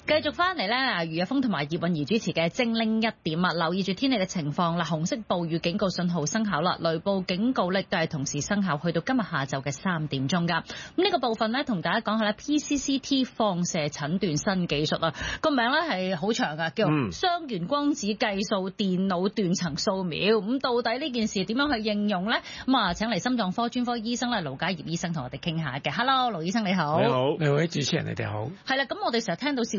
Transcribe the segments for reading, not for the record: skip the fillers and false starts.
繼續翻嚟咧，余日峰同埋葉韻儀主持嘅精靈一點啊，留意住天氣嘅情況啦，紅色暴雨警告信號生效啦，雷暴警告咧都係同時生效，去到今日下晝嘅3點鐘噶。咁呢個部分咧，同大家講下咧 PCCT 放射診斷新技術啊，個名咧係好長噶，叫雙元光子計數電腦斷層掃描。咁到底呢件事點樣去應用咧？咁啊，請嚟心臟科專科醫生咧，盧家業醫生同我哋傾下嘅。Hello， 盧醫生你好。 你好， 兩位主持人你哋好。 係啦，咁我哋成日聽到照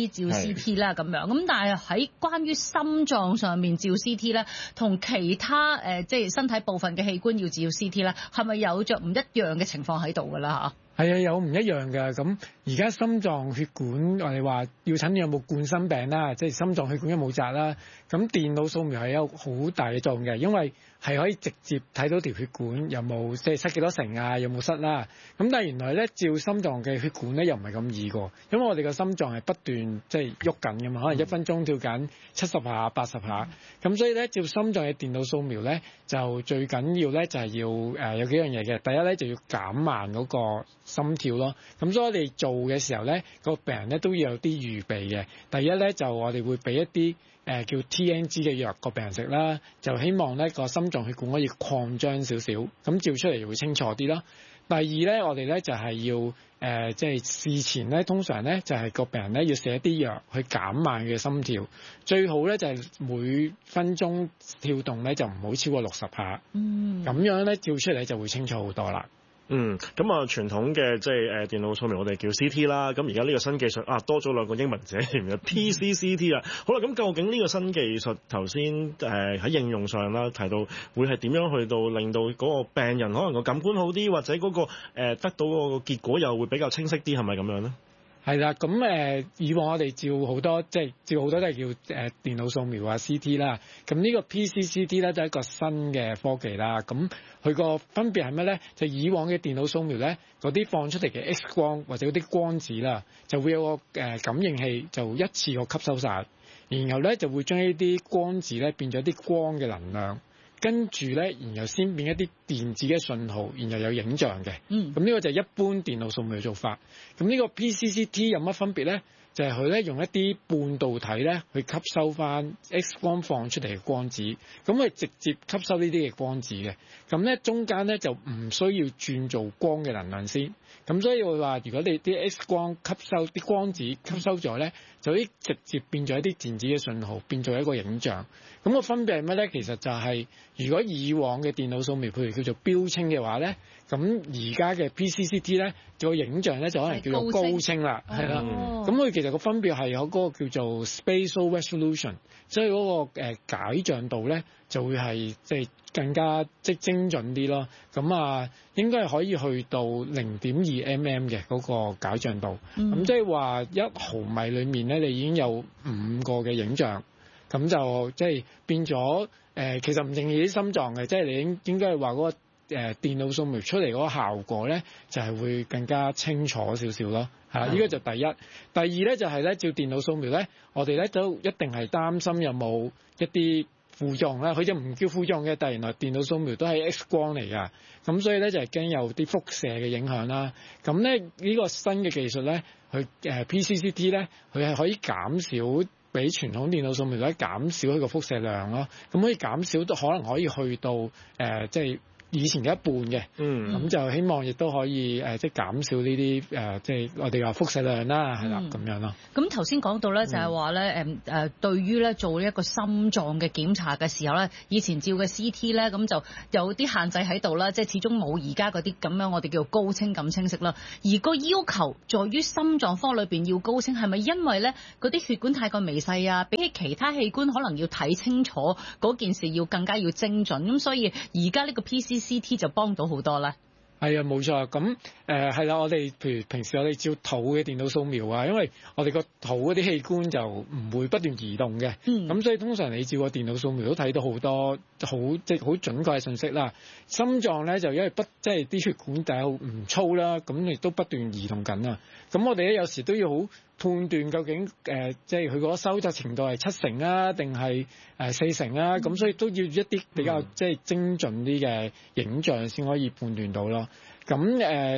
CT 啦咁樣，咁但係喺關於心臟上面照 CT 咧，同其他即係身體部分嘅器官要照 CT 咧，係咪有着唔一樣嘅情況喺度㗎啦嚇？ 係啊，有唔一樣嘅。咁而家心臟血管我哋話要診斷有冇冠心病啦，即係心臟血管有冇窄啦。咁電腦掃描係有好大嘅作用嘅，因為係可以直接睇到條血管有冇即係塞幾多成啊，有冇塞啦。咁但係原來咧照心臟嘅血管咧又唔係咁易㗎，因為我哋個心臟係不斷即係喐緊㗎嘛，可能1分鐘跳緊70下、80下。咁所以咧照心臟嘅電腦掃描咧就最緊要咧就係要有幾樣嘢嘅。第一咧就要減慢嗰個心跳咯。咁所以我哋做嘅時候咧，個病人咧都要有啲預備嘅。第一咧就我哋會俾一啲叫 TNG 嘅藥個病人食啦，就希望咧個心臟血管可以擴張少少，咁照出嚟就會清楚啲咯。第二咧，我哋咧就係要即係事前咧，通常咧就係個病人咧要食一啲藥去減慢嘅心跳，最好咧就係每分鐘跳動咧就唔好超過60下，咁樣咧照出嚟就會清楚好多啦。 咁啊傳統嘅即係電腦掃描我哋叫 CT 啦，咁而家呢個新技術多咗2個英文字添嘅 PCCT 啊。好啦，咁究竟呢個新技術頭先喺應用上啦提到會係點樣去到令到嗰個病人可能個感官好啲，或者嗰個得到嗰個結果又會比較清晰啲，係咪咁樣咧？ 係啦，咁以往我哋照好多都係叫電腦掃描啊 CT 啦，咁呢個 PCCT 咧就係一個新嘅科技啦。咁佢個分別係咩咧？就以往嘅電腦掃描咧，嗰啲放出嚟嘅 X 光或者嗰啲光子啦，就會有個感應器就一次過吸收晒，然後咧就會將呢啲光子咧變咗啲光嘅能量。跟住咧，然後先變一啲電子嘅信號，然後有影像嘅。咁呢個就係一般電腦掃描嘅做法。咁呢個 PCCT 有乜分別咧？就係佢咧用一啲半導體咧去吸收翻 X 光放出嚟嘅光子，咁佢直接吸收呢啲嘅光子嘅。咁咧中間咧就唔需要轉做光嘅能量先。咁所以會話，如果你啲 X 光吸收啲光子吸收咗咧，就可以直接變咗一啲電子嘅信號，變做一個影像。咁個分別係乜咧？其實就係如果以往嘅電腦掃描，譬如叫做標清嘅話咧，咁而家嘅 PCCT 咧個影像咧就可能叫做高清啦，係啦。咁佢其實個分別係有嗰個叫做 spatial resolution， 所以嗰個解像度咧就會係即係更加精準啲咯。咁應該係可以去到0.2 mm 嘅嗰個解像度。咁即係話1毫米裏面咧，你已經有5個嘅影像。咁就即係變咗其實唔淨係啲心臟嘅，即係你應該係話嗰個電腦掃描出嚟嗰個效果咧，就係會更加清楚少少咯。呢個就第一。第二咧就係咧照電腦掃描咧，我哋咧都一定係擔心有冇一啲副作用啦。佢就唔叫副作用嘅，但係原來電腦掃描都係 X 光嚟㗎。咁所以咧就係驚有啲輻射嘅影響啦。咁咧呢個新嘅技術咧，佢PCCT 咧，佢係可以減少比傳統電腦掃描咧減少佢個輻射量咯。咁可以減少都可能可以去到即係以前嘅一半嘅。咁就希望亦都可以即係減少呢啲即係我哋話輻射量啦，係啦咁樣咯。 咁頭先講到咧就係話咧對於咧做呢一個心臟嘅檢查嘅時候咧，以前照嘅 CT 咧咁就有啲限制喺度啦，即係始終冇而家嗰啲咁樣我哋叫做高清咁清晰啦。而個要求在於心臟科裏邊要高清，係咪因為咧嗰啲血管太過微細啊？比起其他器官可能要睇清楚嗰件事要更加要精準，咁所以而家呢個 PCCT 就幫到好多啦。 係啊，冇錯。咁係啦，我哋譬如平時我哋照肚嘅電腦掃描啊，因為我哋個肚嗰啲器官就唔會不斷移動嘅，咁所以通常你照個電腦掃描都睇到好多即係好準確嘅信息啦。心臟咧就因為即係啲血管就唔粗啦，咁亦都不斷移動緊啊。咁我哋咧有時都要好判斷究竟即係佢嗰個收窄程度係7成啊，定係4成啊？咁所以都要一啲比較即係精準啲嘅影像先可以判斷到咯。咁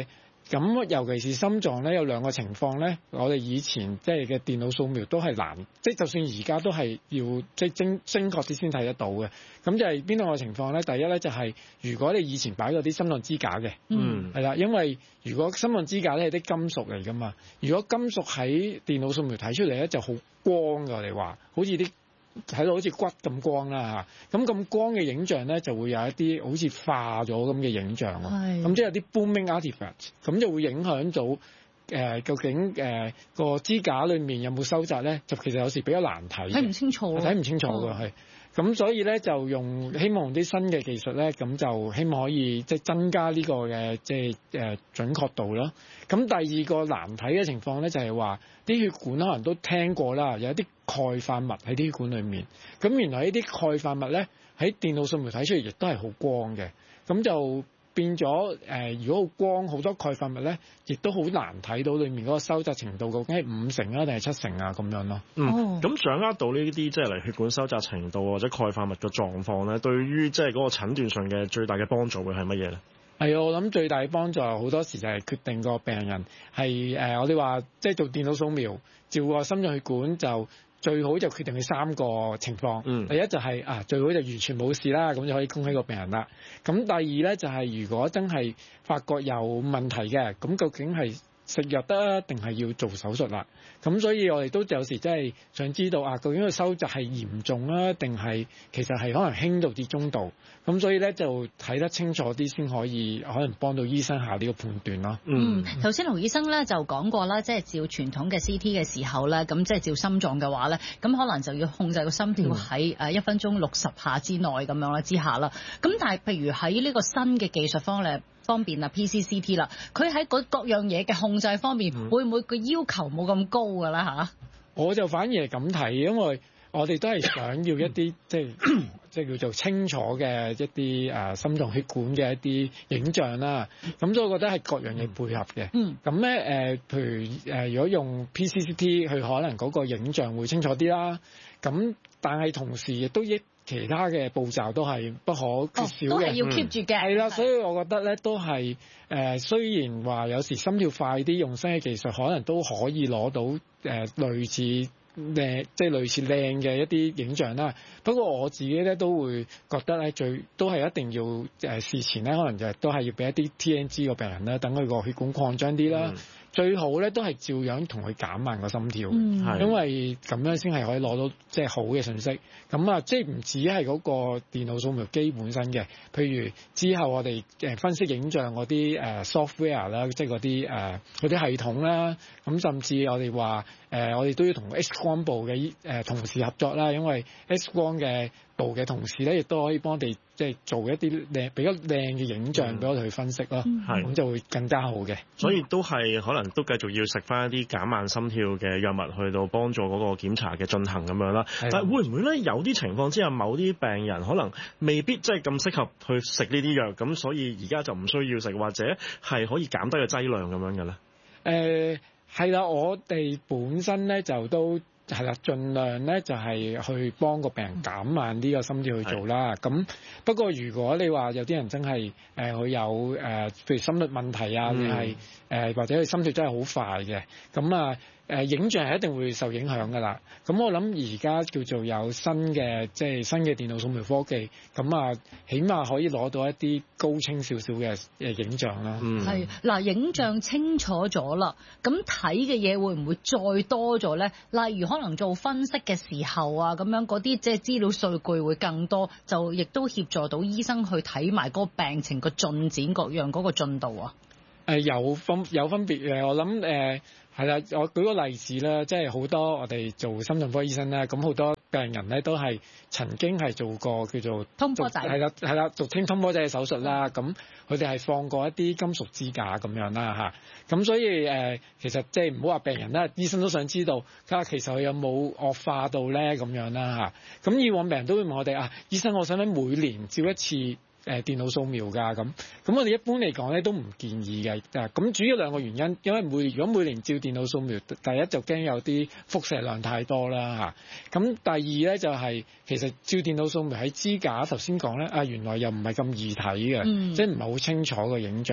咁尤其是心臟咧，有兩個情況咧，我哋以前即係嘅電腦掃描都係難，即係就算而家都係要即係精確啲先睇得到嘅。咁就係邊兩個情況咧？第一咧就係如果你以前擺嗰啲心臟支架嘅，係啦，因為如果心臟支架咧係啲金屬嚟噶嘛，如果金屬喺電腦掃描睇出嚟咧就好光㗎，我哋話好似啲睇到好似骨咁光啦嚇，咁光嘅影像咧就會有一啲好似化咗咁嘅影像喎，咁即係有啲 booming artifact，咁就會影響到究竟個支架裏面有冇收窄咧，就其實有時比較難睇， 睇唔清楚， 睇唔清楚㗎係。咁所以咧就希望用啲新嘅技術咧，咁就希望可以即係增加呢個嘅即係準確度咯。咁第二個難睇嘅情況咧就係話啲血管可能都聽過啦，有一啲鈣化物喺啲血管裏面。咁原來呢啲鈣化物咧喺電腦掃描睇出嚟亦都係好光嘅，咁就變咗如果好光好多鈣化物咧，亦都好難睇到裏面嗰個收窄程度究竟係5成啊定係7成啊咁樣咯。 咁掌握到呢啲即係嚟血管收窄程度或者鈣化物嘅狀況咧，對於即係嗰個診斷上嘅最大嘅幫助會係乜嘢咧？係啊，我諗最大嘅幫助好多時就係決定個病人係我哋話即係做電腦掃描照個心臟血管就。最好就決定佢3個情況，第一就係最好就完全冇事啦，咁就可以恭喜個病人啦。咁第二咧就係如果真係發覺有問題嘅，咁究竟係食藥得定係要做手術啦？咁所以我哋都有時真係想知道究竟個收窄係嚴重啊，定係其實係可能輕度至中度？咁所以咧就睇得清楚啲先可以可能幫到醫生下呢個判斷咯。 頭先盧醫生咧就講過啦，即係照傳統嘅 CT 嘅時候咧，咁即係照心臟嘅話咧，咁可能就要控制個心跳喺1分鐘60下之內咁樣啦之下啦。咁但係譬如喺呢個新嘅技術方面啊 PCCT 啦，佢喺各樣嘢嘅控制方面，會唔會個要求冇咁高㗎啦嚇？我就反而係咁睇，因為我哋都係想要一啲即係叫做清楚嘅一啲心臟血管嘅一啲影像啦。咁所以我覺得係各樣嘢配合嘅。咁咧譬如如果用 PCCT，佢可能嗰個影像會清楚啲啦。咁但係同時亦都其他嘅步驟都係不可缺少嘅，都係要 keep 住嘅。係啦，所以我覺得咧都係雖然話有時心跳快啲，用新嘅技術可能都可以攞到類似靚嘅一啲影像啦。不過我自己咧都會覺得咧都係一定要事前咧，可能就都係要俾一啲 TNG 個病人啦，等佢個血管擴張啲啦。最好咧都係照樣同佢減慢個心跳，因為咁樣先係可以攞到即係好嘅信息。咁即係唔止係嗰個電腦掃描機本身嘅，譬如之後我哋分析影像嗰啲software 啦，即係嗰啲系統啦。咁甚至我哋話我哋都要同 X 光部嘅同事合作啦，因為 X 光嘅部嘅同事咧，亦都可以幫我哋即係做一啲比較靚嘅影像俾我哋去分析咯。咁就會更加好嘅。所以都係可能都繼續要食翻一啲減慢心跳嘅藥物去到幫助嗰個檢查嘅進行咁樣啦。但係會唔會咧有啲情況之下，某啲病人可能未必即係咁適合去食呢啲藥，咁所以而家就唔需要食，或者係可以減低個劑量咁樣嘅咧？係啦，我哋本身咧就都係啦，盡量咧就係去幫個病人減慢呢個心跳去做啦。咁不過如果你話有啲人真係佢有譬如心律問題啊，定係或者佢心跳真係好快嘅，咁影像係一定會受影響㗎啦。咁我諗而家叫做有新嘅即係新嘅電腦掃描科技，咁起碼可以攞到一啲高清少少嘅影像啦。係嗱，影像清楚咗啦，咁睇嘅嘢會唔會再多咗咧？例如可能做分析嘅時候啊，咁樣嗰啲即係資料數據會更多，就亦都協助到醫生去睇埋嗰個病情個進展各樣嗰個進度啊。有分別嘅，我諗係啦，我舉個例子啦，即係好多我哋做心臟科醫生啦，咁好多病人咧都係曾經係做過叫做通波仔，係啦，俗稱通波仔嘅手術啦。咁佢哋係放過一啲金屬支架咁樣啦嚇。咁所以其實即係唔好話病人啦，醫生都想知道，其實佢有冇惡化到咧咁樣啦嚇。咁以往病人都會問我哋醫生，我想每年照一次電腦掃描㗎咁我哋一般嚟講咧都唔建議嘅。咁主要2個原因，因為如果每年照電腦掃描，第一就驚有啲輻射量太多啦嚇。咁第二咧就係其實照電腦掃描喺支架頭先講咧原來又唔係咁易睇嘅，即係唔係好清楚個影像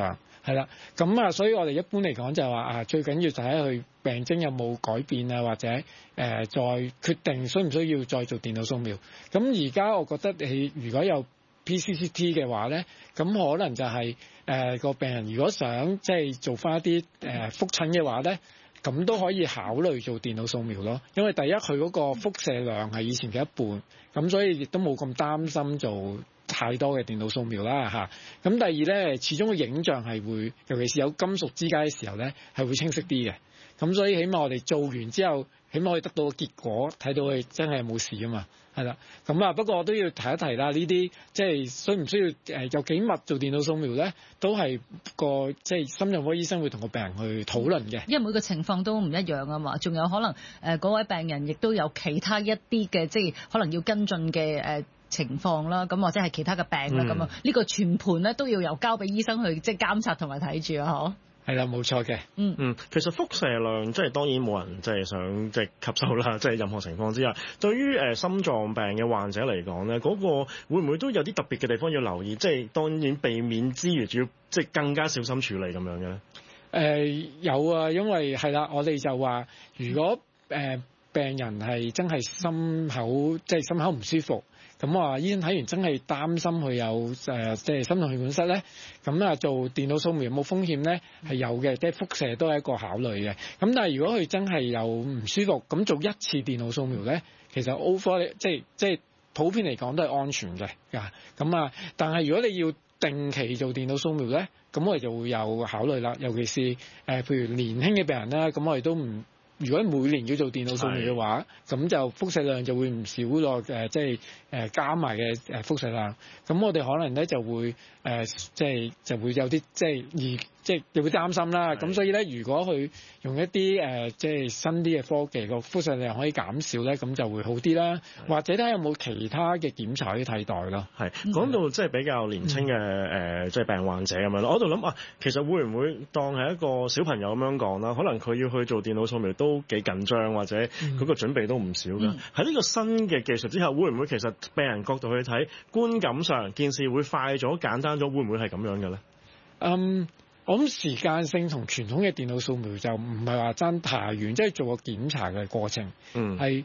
係啦，咁啊，所以我哋一般嚟講就係話最緊要就睇佢病徵有冇改變啊，或者再決定需唔需要再做電腦掃描。咁而家我覺得你如果有 PCCT 嘅話咧，咁可能就係個病人如果想即係做翻一啲覆診嘅話咧，咁都可以考慮做電腦掃描咯。因為第一佢嗰個輻射量係以前嘅一半，咁所以亦都冇咁擔心做太多嘅電腦掃描啦嚇。咁第二咧，始終個影像係會，尤其是有金屬支架嘅時候咧，係會清晰啲嘅。咁所以起碼我哋做完之後，起碼可以得到個結果，睇到佢真係冇事啊嘛。係啦，咁啊不過我都要提一提啦，呢啲即係需唔需要有幾密做電腦掃描咧，都係個即係心臟科醫生會同個病人去討論嘅。 因為每個情況都唔一樣啊嘛，仲有可能嗰位病人亦都有其他一啲嘅即係可能要跟進嘅情況啦，咁或者係其他嘅病啦咁啊，呢個全盤咧都要由交俾醫生去即係監察同埋睇住啊，嗬。 係啦，冇錯嘅。 其實輻射量即係當然冇人即係想即係吸收啦，即係任何情況之下，對於心臟病嘅患者嚟講咧，嗰個會唔會都有啲特別嘅地方要留意？即係當然避免之餘，仲要即係更加小心處理咁樣嘅咧。 有啊，因為係啦，我哋就話如果病人係真係心口唔舒服。咁啊，醫生睇完真係擔心佢有即係心臟血管塞咧，咁啊做電腦掃描有冇風險咧？係有嘅，即係輻射都係一個考慮嘅。咁但係如果佢真係有唔舒服，咁做一次電腦掃描咧，其實 overall 即係普遍嚟講都係安全嘅。咁啊，但係如果你要定期做電腦掃描咧，咁我哋就會有考慮啦。尤其是譬如年輕嘅病人啦，咁我哋都唔。如果每年要做電腦掃描嘅話，咁就輻射量就會唔少咯。即係加埋嘅輻射量，咁我哋可能咧就會就會有啲即係會擔心啦。咁所以咧，如果佢用一啲即係新啲嘅科技，個輻射量可以減少咧，咁就會好啲啦。或者睇下有冇其他嘅檢查可以替代咯。 係講到即係比較年輕嘅即係病患者咁樣咯，我喺度諗其實會唔會當係一個小朋友咁樣講啦？可能佢要去做電腦掃描都幾緊張，或者嗰個準備都唔少㗎。喺呢個新嘅技術之下，會唔會其實病人角度去睇，觀感上件事會快咗、簡單咗，會唔會係咁樣嘅咧？ 我諗時間性同傳統嘅電腦掃描就唔係話爭太遠，即係做個檢查嘅過程，係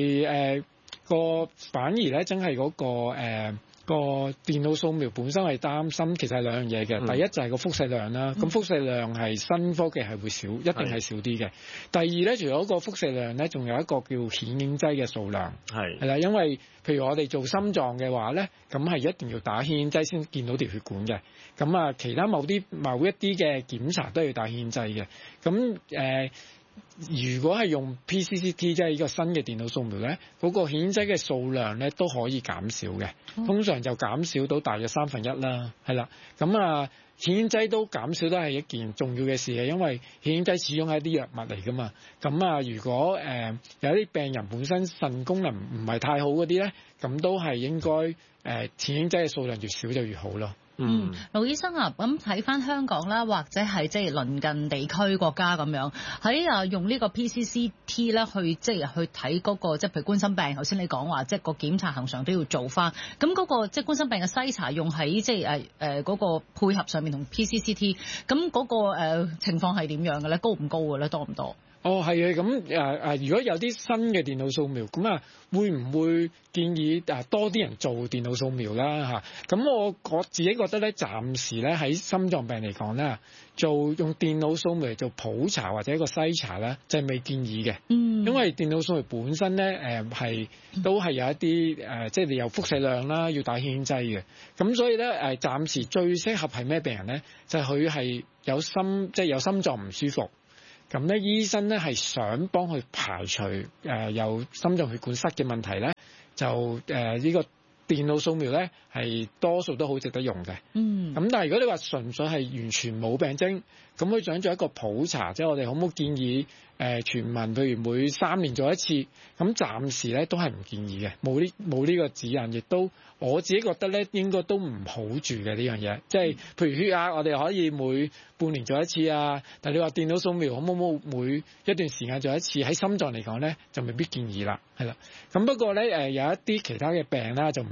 反而咧真係嗰個電腦掃描本身係擔心，其實係兩樣嘢嘅。第一就係個輻射量啦，咁輻射量係新科技係會少，一定係少啲嘅。第二咧，除咗個輻射量咧，仲有一個叫顯影劑嘅數量，係啦，因為譬如我哋做心臟嘅話咧，咁係一定要打顯影劑先見到條血管嘅。咁啊，其他某一啲嘅檢查都要打顯影劑嘅。咁如果係用 PCCT 即係呢個新嘅電腦掃描咧，嗰個顯影劑嘅數量咧都可以減少嘅，通常就減少到大約1/3啦，係啦。咁啊，顯影劑都減少都係一件重要嘅事嘅，因為顯影劑始終係一啲藥物嚟噶嘛。咁啊，如果有啲病人本身腎功能唔係太好嗰啲咧，咁都係應該顯影劑嘅數量越少就越好咯。 盧醫生啊，咁睇翻香港啦，或者係即係鄰近地區國家咁樣，喺用呢個 PCCT 咧去即係去睇嗰個即係譬如冠心病，頭先你講話即係個檢查恆常都要做翻，咁嗰個即係冠心病嘅篩查用喺即係嗰個配合上面同 PCCT，咁嗰個情況係點樣嘅咧？高唔高嘅咧？多唔多？ 係啊，咁如果有啲新嘅電腦掃描，咁會唔會建議多啲人做電腦掃描啦？咁我自己覺得咧，暫時咧喺心臟病嚟講咧，用電腦掃描嚟做普查或者一個篩查咧，就係未建議嘅。因為電腦掃描本身咧都係有一啲即係你有輻射量啦，要打顯影劑嘅。咁所以咧暫時最適合係咩病人咧？就係佢係有心臟唔舒服。咁咧，醫生咧係想幫佢排除有心臟血管塞嘅問題咧，就呢個電腦掃描咧係多數都好值得用嘅。咁但係如果你話純粹係完全冇病徵，咁佢想做一個普查，即係我哋可唔可以建議全民譬如每3年做一次？咁暫時咧都係唔建議嘅，冇呢個指引，亦都我自己覺得咧應該都唔好住嘅呢樣嘢。即係譬如血壓，我哋可以每半年做一次啊。但係你話電腦掃描可唔可以每一段時間做一次？喺心臟嚟講咧就未必建議啦，係啦。咁不過咧有一啲其他嘅病啦，就唔係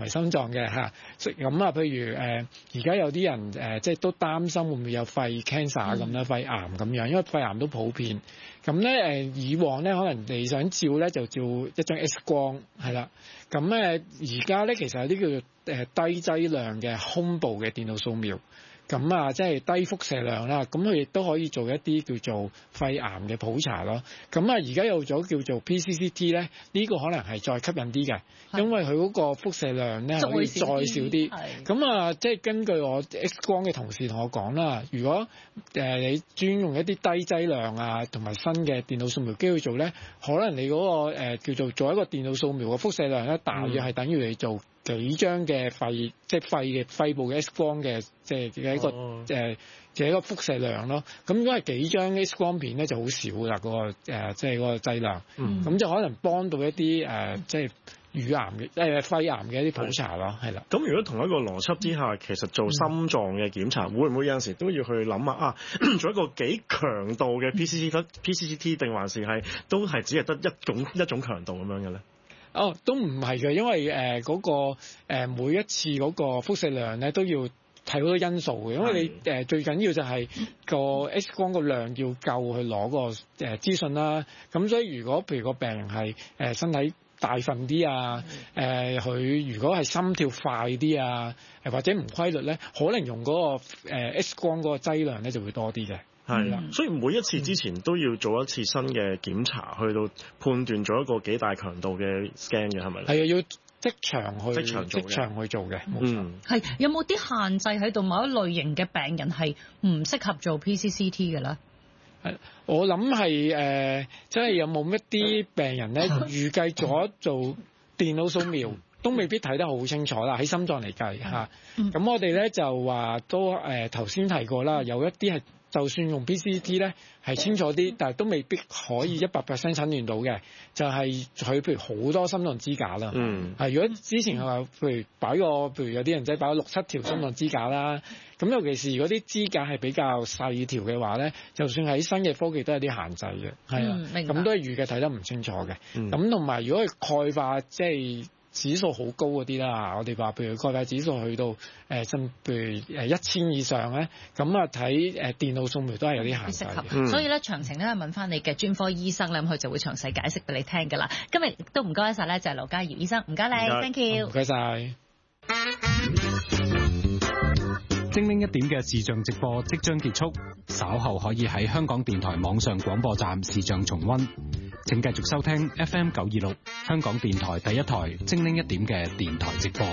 係心臟嘅嚇。咁啊，譬如而家有啲人即係都擔心會唔會有肺 cancer 咁啦，肺癌咁樣，因為肺癌都普遍。咁咧以往咧可能你想照咧就照一張 X 光係啦。咁而家咧其實有啲叫做低劑量嘅胸部嘅電腦掃描。咁啊，即係低輻射量啦，咁佢亦都可以做一啲叫做肺癌嘅普查咯。咁啊，而家有咗叫做 PCCT 咧，呢個可能係再吸引啲嘅，因為佢嗰個輻射量咧可以再少啲。咁啊，即係根據我 X 光嘅同事同我講啦，如果你專用一啲低劑量啊，同埋新嘅電腦掃描機去做咧，可能你嗰個叫做做一個電腦掃描嘅輻射量咧，大約係等於你做幾張嘅肺，即係肺部嘅 X 光嘅，即係嘅一個一個輻射量咯。咁如果係幾張 X 光片咧，就好少啦，嗰個即係嗰個劑量。咁就可能幫到一啲即係乳癌嘅肺癌嘅一啲普查咯，係啦。 咁如果同一個邏輯之下，其實做心臟嘅檢查，會唔會有陣時都要去諗做一個幾強度嘅 PCCT 定還是係都係只係得一種強度咁樣嘅咧？ 都唔係嘅，因為嗰個每一次嗰個輻射量咧都要睇好多因素嘅，因為你最緊要就係個 X 光個量要夠去攞個資訊啦。咁所以如果譬如個病人係身體大份啲啊，佢如果係心跳快啲啊，或者唔規律咧，可能用嗰個X 光嗰個劑量咧就會多啲嘅。 係啦，所以每一次之前都要做一次新嘅檢查，去到判斷咗一個幾大強度嘅 scan 嘅，係咪咧？係啊，要即場去做嘅，冇錯。 係有冇啲限制喺度？某一類型嘅病人係唔適合做 PCCT 嘅咧？ 我諗係即係有冇一啲病人咧預計咗做電腦掃描都未必睇得好清楚啦，喺心臟嚟計嚇。咁我哋咧就話都頭先提過啦，有一啲係。就算用 PCCT 咧係清楚啲，但係都未必可以100% 診斷到嘅，就係佢譬如好多心臟支架啦。如果之前係話，譬如有啲人仔擺咗6-7條心臟支架啦，咁尤其是如果啲支架係比較細條嘅話咧，就算喺新嘅科技都有啲限制嘅，係啊，咁都係預計睇得唔清楚嘅。咁同埋如果佢鈣化即係指數好高嗰啲啦，我哋話譬如鈣化指數去到甚譬如1000以上咧，咁啊睇電腦掃描都係有啲限制。 所以咧詳情咧問翻你嘅專科醫生咧，咁佢就會詳細解釋俾你聽㗎啦。今日都唔該晒咧，就係劉家堯醫生，唔該你 ，thank you， 唔該晒。 精靈一點嘅視像直播即將結束，稍後可以喺香港電台網上廣播站視像重溫。請繼續收聽 FM 926香港電台第一台精靈一點嘅電台直播。